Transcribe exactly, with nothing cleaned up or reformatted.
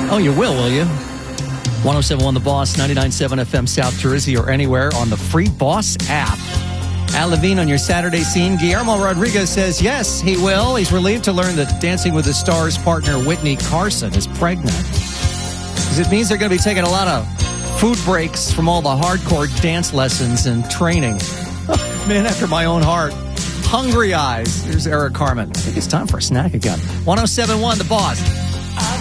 Oh, you will, will you? one oh seven point one The Boss, ninety-nine point seven F M South Jersey, or anywhere on the free Boss app. Al Levine on your Saturday scene. Guillermo Rodriguez says yes, he will. He's relieved to learn that Dancing with the Stars partner Whitney Carson is pregnant. Because it means they're going to be taking a lot of food breaks from all the hardcore dance lessons and training. Man after my own heart. Hungry eyes. Here's Eric Carmen. I think it's time for a snack again. one oh seven point one The Boss.